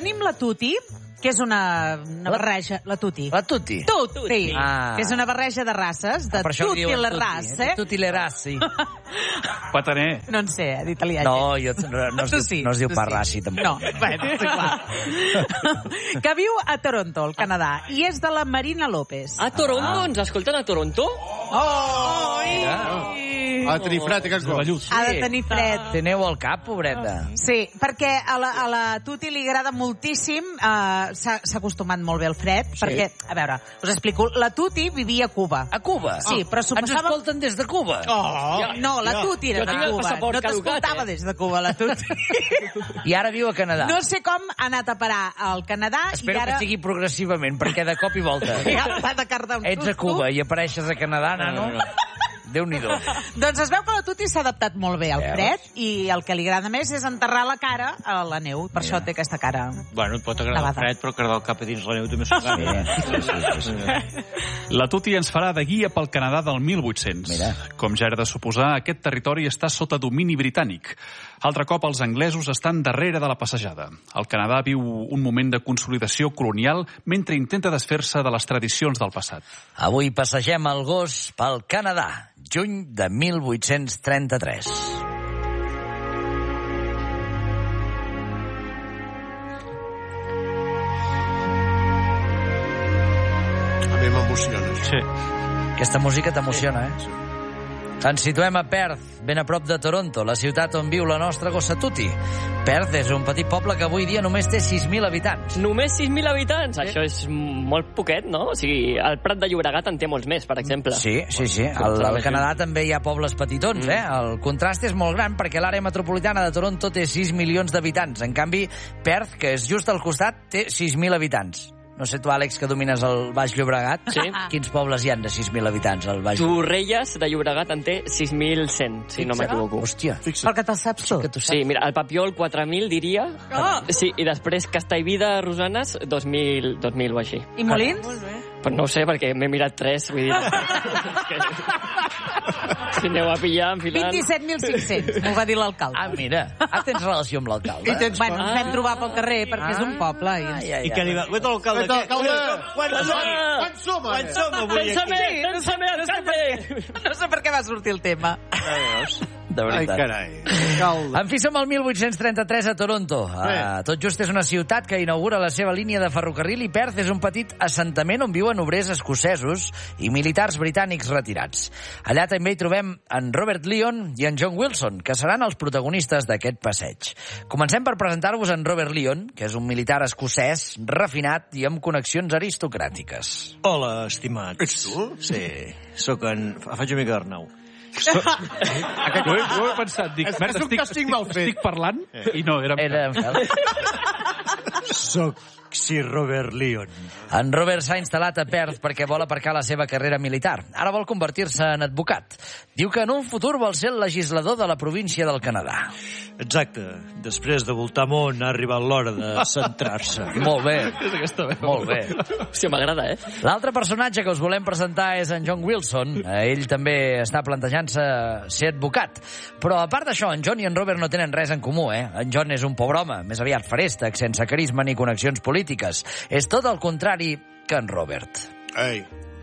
tenim la Tuti, que és una barreja... La Tuti. La Tuti? Tuti. Que és una barreja de races, de tutti le race. Tutti le race. Pataner. No en sé, d'italià. No, no es diu parrassi, tampoc. No, bueno, sí, clar. Que viu a Toronto, al Canadà, i és de la Marina López. A Toronto? Ens escolten a Toronto? A tenir fred, aquest gos. Ha de tenir fred. Té neu al cap, pobreta. Sí, perquè a la Tuti li agrada moltíssim, s'ha acostumat molt bé al fred, perquè, a veure, us explico, la Tuti vivia a Cuba. A Cuba? Sí, però s'ho Ens passava... escolten des de Cuba? No, la Tuti era de Cuba. No t'escoltava des de Cuba, la Tuti. I ara viu a Canadà. No sé com ha anat a parar al Canadà Espero i ara... que sigui progressivament, perquè de cop i volta. Ja va de cardar un Ets a Cuba i apareixes a Canadà, nano. Déu-n'hi-do. Doncs es veu que la Tuti s'ha adaptat molt bé al fred i el que li agrada més és enterrar la cara a la neu. Per això té aquesta cara. Bueno, et pot agradar el fred, però quedar el cap a dins la neu també s'agrada. Sí. La Tuti ens farà de guia pel Canadà del 1800. Mira. Com ja era de suposar, aquest territori està sota domini britànic. Altre cop, els anglesos estan darrere de la passejada. El Canadà viu un moment de consolidació colonial mentre intenta desfer-se de les tradicions del passat. Avui passegem el gos pel Canadà, juny de 1833. A mi m'emociona. Sí. Aquesta música t'emociona, eh? Ens situem a Perth, ben a prop de Toronto, la ciutat on viu la nostra gossa Tuti. Perth és un petit poble que avui dia només té 6.000 habitants. Només 6.000 habitants? Això és molt poquet, no? O sigui, el Prat de Llobregat en té molts més, per exemple. Sí. Al Canadà també hi ha pobles petitons, eh? El contrast és molt gran perquè l'àrea metropolitana de Toronto té 6 milions d'habitants. En canvi, Perth, que és just al costat, té 6.000 habitants. No sé tu, Àlex, que domines el Baix Llobregat. Sí. Quins pobles hi han de 6.000 habitants al Baix Llobregat? Torrelles de Llobregat en té 6.100, si no m'equivoco. Hòstia. Perquè te'l saps tot. Sí, mira, el Papiol 4.000 diria. Sí, i després Castellvida, Rosanes, 2.000 o així. I Molins? Pues no ho sé, perquè m'he mirat 3, vull dir... Si aneu a pillar, enfilant... 27.500, m'ho va dir l'alcalde. Ah, mira. Tens relació amb l'alcalde. Bueno, ens vam trobar pel carrer perquè és un poble. I què li va... Vete a l'alcalde. Quants som avui aquí? Pensa-me, alcalde! No sé per què va sortir el tema. De veritat. Ai, carai. En fi, som al 1833 a Toronto. Tot just és una ciutat que inaugura la seva línia de ferrocarril i Perth és un petit assentament on viuen obrers escocesos i militars britànics retirats. Allà també hi trobem en Robert Lyon i en John Wilson, que seran els protagonistes d'aquest passeig. Comencem per presentar-vos en Robert Lyon, que és un militar escocès, refinat i amb connexions aristocràtiques. Hola, estimats. Ets tu? Sí, sóc en... Faig una mica d'Arnau. Ho he pensat, dic, És un càstig mal fet. estic parlant i no, era... Sóc Sir Robert Lyon. En Robert s'ha instal·lat a Perth perquè vol aparcar la seva carrera militar. Ara vol convertir-se en advocat. Diu que en un futur vol ser el legislador de la província del Canadà. Exacte. Després de voltar món ha arribat l'hora de centrar-se. Molt bé. És aquesta veu. Molt bé. Hòstia, m'agrada, eh? L'altre personatge que us volem presentar és en John Wilson. Ell també està plantejant-se ser advocat. Però a part d'això, en John i en Robert no tenen res en comú, eh? En John és un pobre home, més aviat feréstec, sense carisma ni connexions polítiques. És tot el contrari que en Robert. Ei.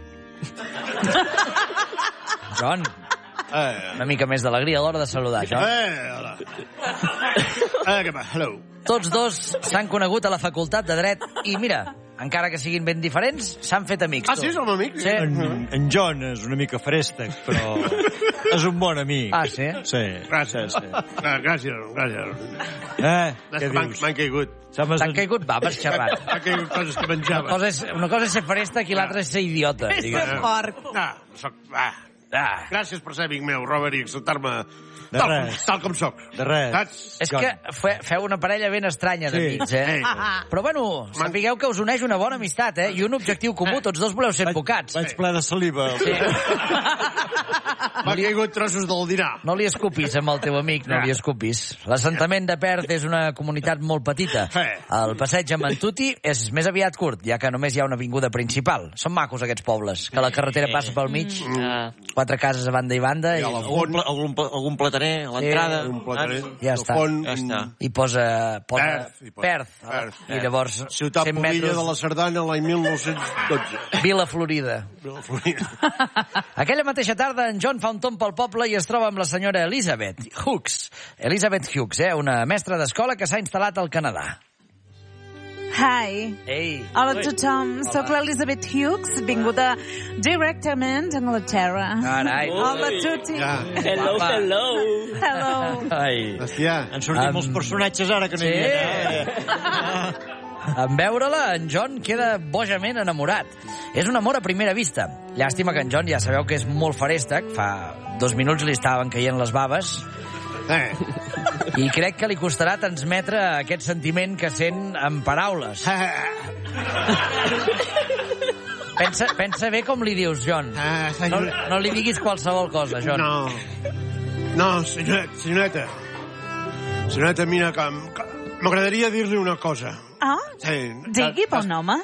John, una mica més d'alegria a l'hora de saludar, John. Hola. Què va? Hello. Tots dos s'han conegut a la facultat de Dret i, mira, encara que siguin ben diferents, s'han fet amics. Ah, sí? Som amics? Sí. En John és una mica frèstec, però és un bon amic. Ah, sí? Sí. Gràcies. Gràcies. Què dius? M'han caigut. T'han caigut baves xerrant. M'han caigut coses que menjava. Una cosa és ser frèstec i l'altra és ser idiota. És ser porc. No, soc... Gràcies per ser amic meu, Robert, i acceptar-me tal com soc. De res. Saps? És que feu una parella ben estranya d'amics, eh? Però bueno, sapigueu que us uneix una bona amistat, eh? I un objectiu comú, tots dos voleu ser advocats. Vaig ple de saliva. Sí. M'han caigut trossos del dinar. No li escupis amb el teu amic, no li escupis. L'assentament de Perth és una comunitat molt petita. El passeig amb en Tuti és més aviat curt, ja que només hi ha una avinguda principal. Són macos aquests pobles, que la carretera passa pel mig, 4 cases a banda i banda. Algun plataner plataner a l'entrada. Un plataner. Ja està. Ja està. I posa Perth. I llavors, Ciutat 100 Pobilla metres, de la Sardana l'any 1912. Vila Florida. Aquella mateixa tarda, en John fa un tomb pel poble i es troba amb la senyora Elizabeth Hughes. Elizabeth Hughes, una mestra d'escola que s'ha instal·lat al Canadà. Hi. Ei. Hola a tothom, soc l'Elizabeth Hughes, vinguda directament d'Anglaterra. Carai. Hola a tutti. Ja. Hello. Hello. Ai. Hòstia. Han sortit molts personatges ara que no hi havia. En veure-la, en John queda bojament enamorat. És un amor a primera vista. Llàstima que en John, ja sabeu que és molt farèstec, fa 2 minuts li estaven caient les baves, i crec que li costarà transmetre aquest sentiment que sent en paraules. Pensa bé com li dius, John. No li diguis qualsevol cosa, John. No, senyoreta. Senyoreta, mira, que m'agradaria dir-li una cosa. Ah, Sí, digui, bon home.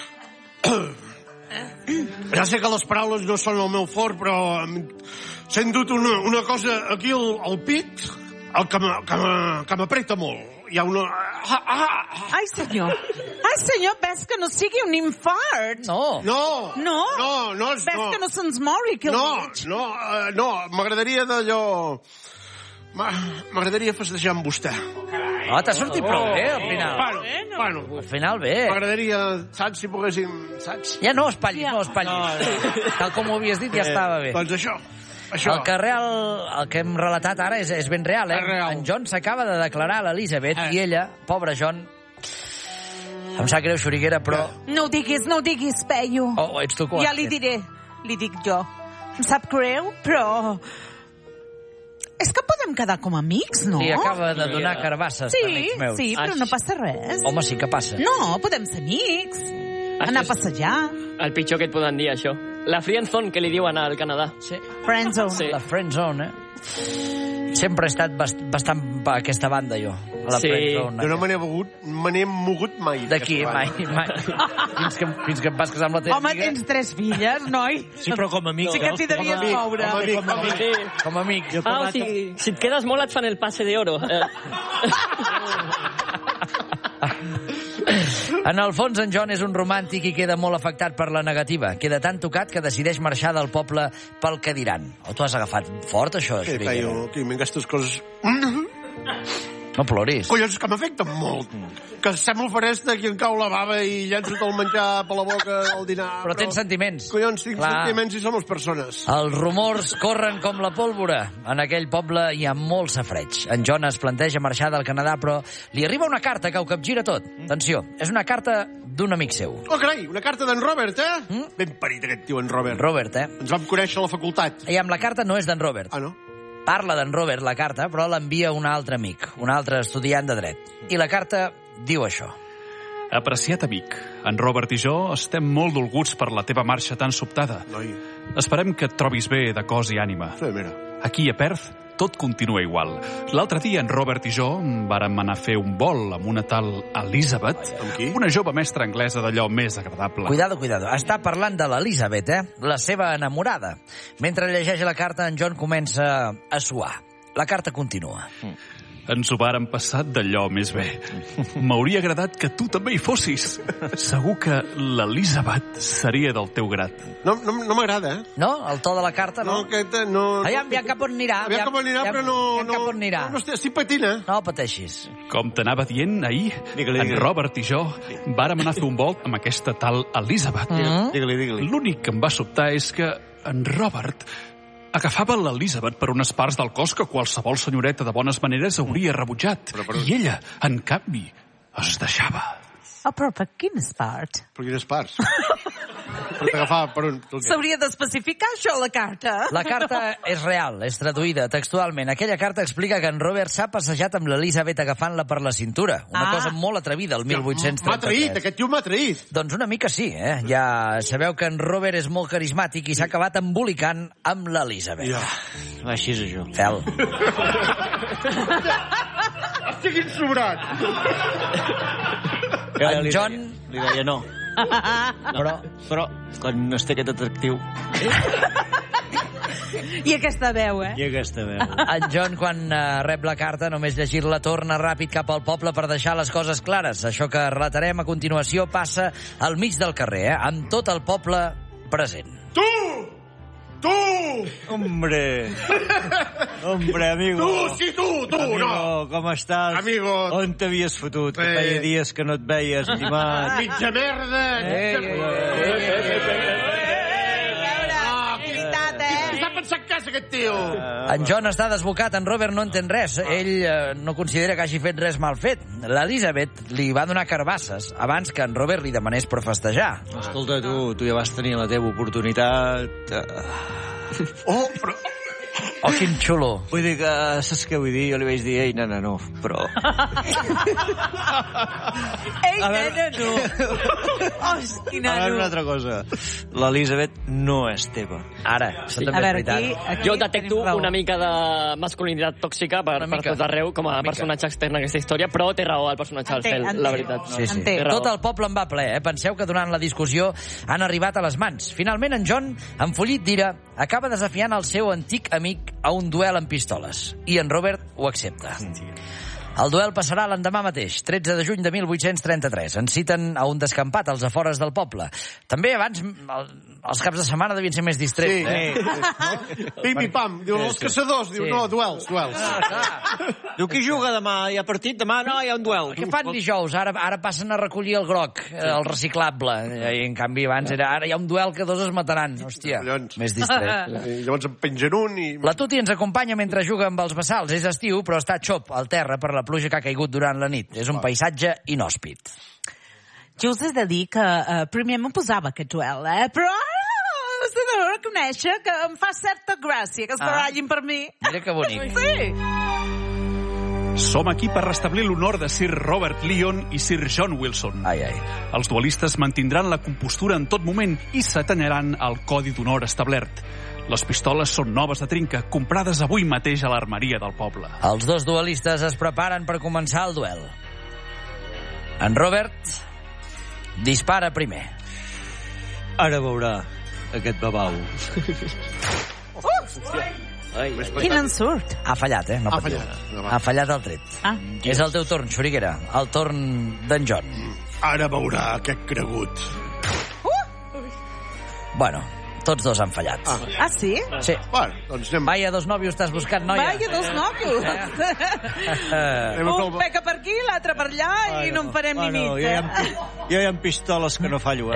Ja sé que les paraules no són el meu fort, però s'ha endut una cosa aquí al pit que m'apreta molt. Hi ha una... Ai, senyor, ves que no sigui un infart. No. No. Ves que no se'ns mori aquí al mig. No, m'agradaria d'allò... M'agradaria festejar amb vostè. Oh, t'ha sortit prou bé, al final. Bueno, Al final, bé. m'agradaria, saps, si poguéssim... Saps? Ja no espatllis. Tal com ho havies dit, ja estava bé. Doncs això. El que hem relatat ara és ben real, eh? És real. En John s'acaba de declarar a l'Elizabeth i ella, pobre John, em sap greu, xuriguera, però... No ho diguis, Peyu. Oh, ets tu, Ja li diré, li dic jo. Em sap greu, però... És que podem quedar com amics, no? Sí, acaba de donar carbasses d'amics meus. Sí, però no passa res. Home, sí que passa. No, podem ser amics. Anar a passejar. El pitjor que et poden dir, això. La friendzone que li diuen al Canadà. Sí. Friendzone. Sí. La friendzone, Sempre he estat bastant a aquesta banda, jo. A la Sí. friendzone. Jo no me n'he mogut mai. D'aquí, mai. Fins que em vas casar amb la teva Home, amiga. tens 3 filles, noi? Sí, però com a amic. Sí que t'hi devies moure. Sí. Com a amic. O sigui, si et quedes molt et fan el passe d'oro. En el fons, en John és un romàntic i queda molt afectat per la negativa. Queda tan tocat que decideix marxar del poble pel que diran. O t'ho has agafat fort, això, Què xuriguera? feio? Que aquestes coses... No ploris. Collons, que m'afecten molt. Que sembla faresta qui em cau la bava i llenço tot el menjar per la boca al dinar. Però tens sentiments. Collons, tinc Clar. sentiments i som persones. Els rumors corren com la pólvora. En aquell poble hi ha molt safreig. En John es planteja marxar del Canadà, però li arriba una carta que ho capgira tot. Atenció, és una carta d'un amic seu. Oh, carai, una carta d'en Robert, eh? Ben parit aquest tio, en Robert. Robert, Ens vam conèixer a la facultat. I amb la carta no és d'en Robert. Ah, no? Parla d'en Robert, la carta, però l'envia un altre amic, un altre estudiant de dret. I la carta diu això. Apreciat amic, en Robert i jo estem molt dolguts per la teva marxa tan sobtada. Noi, Esperem que et trobis bé de cos i ànima. sí, mira. Aquí a Perth tot continua igual. L'altre dia en Robert i jo vàrem anar a fer un vol amb una tal Elizabeth, Amb qui? una jove mestra anglesa d'allò més agradable. Cuidado. Està parlant de l'Elizabeth, la seva enamorada. Mentre llegeix la carta, en John comença a suar. La carta continua. Ens ho vàrem passar d'allò més bé. M'hauria agradat que tu també hi fossis. Segur que l'Elizabeth seria del teu grat. No m'agrada, eh? No? El to de la carta, no? No. Aviam cap on anirà. Aviam cap on anirà, però no... Aviam cap on anirà. No, estic patina. No pateixis. Com t'anava dient ahir, en Robert i jo vàrem anar a fer un volt amb aquesta tal Elizabeth. Digue-li. L'únic que em va sobtar és que en Robert agafava l'Elizabeth per unes parts del cos que qualsevol senyoreta de bones maneres hauria rebutjat. I ella, en canvi, es deixava. Oh, però per quines parts? Per quines parts? Per t'agafar per un... S'hauria d'especificar això a la carta. La carta és real, és traduïda textualment. Aquella carta explica que en Robert s'ha passejat amb l'Elizabeth agafant-la per la cintura. Una cosa molt atrevida, el 1833. M'ha traït, aquest tio m'ha traït. Doncs una mica sí, eh? Ja sabeu que en Robert és molt carismàtic i s'ha acabat embolicant amb l'Elizabeth. Ja. Va, així és això. Fel. Estic insobrat. En John... Li deia no. Però quan es té aquest atractiu... I aquesta veu, I aquesta veu. En John, quan rep la carta, només llegir-la, torna ràpid cap al poble per deixar les coses clares. Això que relatarem a continuació passa al mig del carrer, amb tot el poble present. Tu! Hombre, amigo. Tu, amigo, no. com estàs? Amigo. On t'havies fotut? Que feia dies que no et veies, estimat. Mitja merda. Qui s'ha pensat que és aquest tio? En John està desbocat, en Robert no entén res. Ell no considera que hagi fet res mal fet. L'Elisabet li va donar carbasses abans que en Robert li demanés per festejar. Escolta, tu ja vas tenir la teva oportunitat. Oh, però... Oh, quin xulo. Vull dir que, saps què vull dir? Jo li vaig dir, ei, nena, no, però... Ei, nena, no. Hosti, nano. A veure, una altra cosa. L'Elisabet no és teva. Ara, això també és veritat. Jo detecto una mica de masculinitat tòxica per tot arreu com a personatge extern a aquesta història, però té raó el personatge Alfel, la veritat. Sí. Tot el poble en va ple, eh? Penseu que durant la discussió han arribat a les mans. Finalment, en John, enfollit d'ira, acaba desafiant el seu antic amic a un duel amb pistoles. I en Robert ho accepta. El duel passarà l'endemà mateix, 13 de juny de 1833. Ens citen a un descampat als afores del poble. També abans, els caps de setmana devien ser més distrets. Sí. Pim-pim-pam. Diu, els caçadors. Diu, no, duels. Diu, qui juga demà? Hi ha partit demà? No, hi ha un duel. Què fan dijous? Ara passen a recollir el groc, el reciclable. I en canvi abans era, ara hi ha un duel que dos es mataran. Hòstia, més distret. Llavors en pengen un i... La Tuti ens acompanya mentre juga amb els bassals. És estiu, però està xop al terra per la pluja que ha caigut durant la nit. És un paisatge inhòspit. Jo us he de dir que primer m'ho posava aquest duel, però ara us he de reconèixer que em fa certa gràcia que es barallin per mi. Mira que bonic. Sí. Som aquí per restablir l'honor de Sir Robert Lyon i Sir John Wilson. Ai. Els duelistes mantindran la compostura en tot moment i s'atanyaran al codi d'honor establert. Les pistoles són noves de trinca, comprades avui mateix a l'armeria del poble. Els dos duelistes es preparen per començar el duel. En Robert dispara primer. Ara veurà aquest babau. Quin ensurt. Ha fallat, eh? No patiu. Ha fallat el tret. És el teu torn, Xuriguera. El torn d'en John. Ara veurà aquest cregut. Bueno, tots dos han fallat. Ah, sí? Sí. Bueno, doncs anem... Vaya, dos nòvios t'has buscat, noia. Vaya, dos nòvios. Un peca per aquí, l'altre per allà, i no en farem ni mig. Jo hi ha pistoles que no fallo,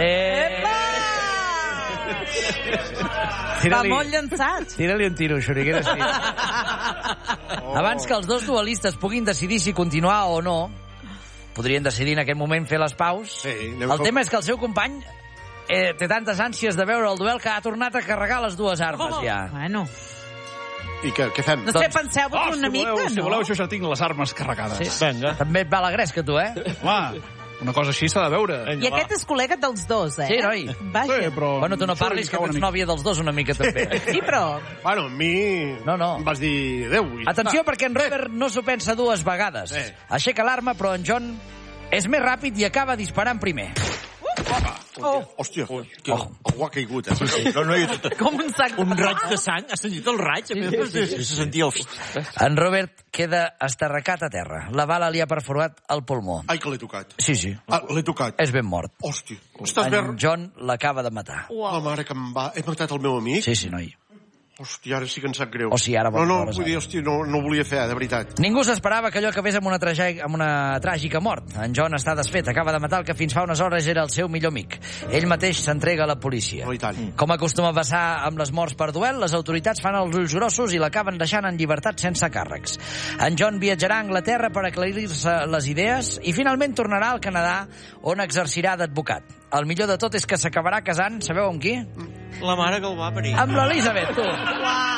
Va molt llançat. Tira-li un tiro, Xuriguera, sí. Abans que els dos duelistes puguin decidir si continuar o no, podrien decidir en aquest moment fer les paus. El tema és que el seu company té tantes ànsies de veure el duel que ha tornat a carregar les dues armes, ja. Bueno. I què fem? No sé, penseu-vos una mica, no? Si voleu, jo ja tinc les armes carregades. Sí. Vinga. També et va la gresca, tu, eh? Home, una cosa així s'ha de veure. I aquest és col·lega dels dos, eh? Sí, noi. Vaja. Sí, però... Bueno, tu no parlis, que tu ets nòvia dels dos una mica, també. Sí, però... Bueno, a mi... No. Em vas dir adéu. Atenció, perquè en Robert no s'ho pensa dues vegades. Aixeca l'arma, però en John és més ràpid i acaba disparant primer. Hòstia, algú ha caigut, eh? Com un sac un raig de sang? Has sentit el raig? Sí. Se sentia el... En Robert queda estarracat a terra. La bala li ha perforat el pulmó. Ai, que l'he tocat. Sí. L'he tocat. És ben mort. Hòstia. Estàs En John l'acaba de matar. La mare que em va... He matat el meu amic? Sí, noi. Hòstia, ara sí que em sap greu. O sigui, ara vols No, vull dir, hòstia, no ho volia fer, de veritat. Ningú s'esperava que allò acabés amb una tràgica mort. En John està desfet, acaba de matar el que fins fa unes hores era el seu millor amic. Ell mateix s'entrega a la policia. No, i tant. Com acostuma a passar amb les morts per duel, les autoritats fan els ulls grossos i l'acaben deixant en llibertat sense càrrecs. En John viatjarà a Anglaterra per aclarir-se les idees i finalment tornarà al Canadà, on exercirà d'advocat. El millor de tot és que s'acabarà casant, sabeu amb qui? La mare que el va parir. Amb l'Elisabet, tu. Uau!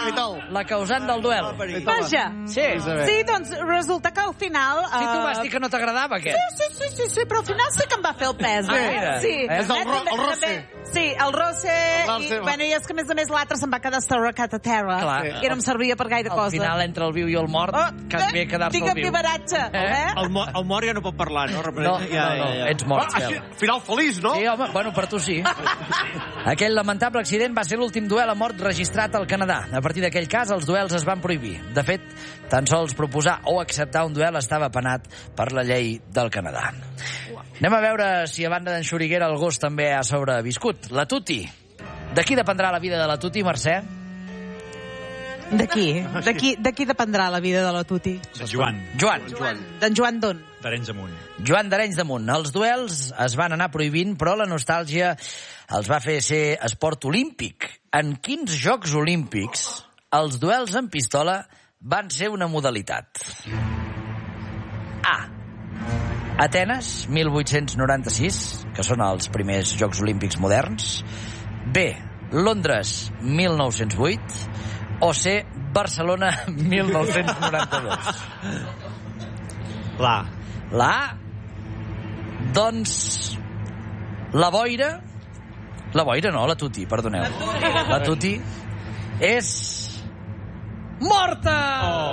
la causant del duel. Vaja. Sí, doncs resulta que al final... Si tu vas dir que no t'agradava, aquest. Sí, però al final sí que em va fer el pes. Sí. És el Rosse. Sí, el Rosse. I és que, a més, l'altre se'n va quedar estarracat a terra. I no em servia per gaire cosa. Al final, entre el viu i el mort, canvia quedar-se el viu. Digue'm pibaratge. El mort ja no pot parlar, no? No, ets mort. Final feliç, no? Sí, home, bueno, per tu sí. Aquell lamentable accident va ser l'últim duel a mort registrat al Canadà. A partir d'aquell cas, els duels es van prohibir. De fet, tan sols proposar o acceptar un duel estava penat per la llei del Canadà. Anem a veure si a banda d'en Xuriguera el gos també ha sobreviscut. La Tuti. De qui dependrà la vida de la Tuti, Mercè? De qui dependrà la vida de la Tuti? De Joan. D'en Joan d'on? D'Arenys Amunt. Joan d'Arenys de Munt. Els duels es van anar prohibint, però la nostàlgia els va fer ser esport olímpic. En quins Jocs Olímpics els duels amb pistola van ser una modalitat? A. Atenes, 1896, que són els primers Jocs Olímpics moderns. B. Londres, 1908. O C. Barcelona, 1992. La A. Doncs... La boira... La boira no, la Tuti, perdoneu. La Tuti és... morta!